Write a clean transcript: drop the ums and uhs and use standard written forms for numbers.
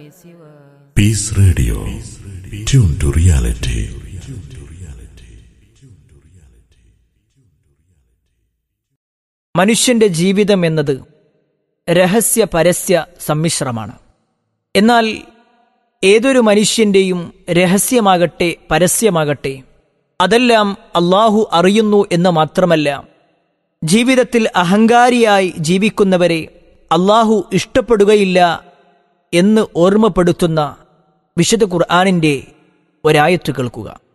Piece radio, tune to reality. മനുഷ്യന്റെ ജീവിതം എന്നത് രഹസ്യ പരസ്യ സമ്മിശ്രമാണ്. എന്നാൽ ഏതൊരു മനുഷ്യന്റെയും രഹസ്യമാകട്ടെ പരസ്യമാകട്ടെ അതെല്ലാം അല്ലാഹു അറിയുന്നു എന്ന് മാത്രമല്ല, ജീവിതത്തിൽ അഹങ്കാരിയായി ജീവിക്കുന്നവരെ അല്ലാഹു ഇഷ്ടപ്പെടുകയില്ല എന്ന് ഓർമ്മപ്പെടുത്തുന്ന വിശുദ്ധ ഖുർആനിന്റെ ഒരായത്ത് കേൾക്കുക.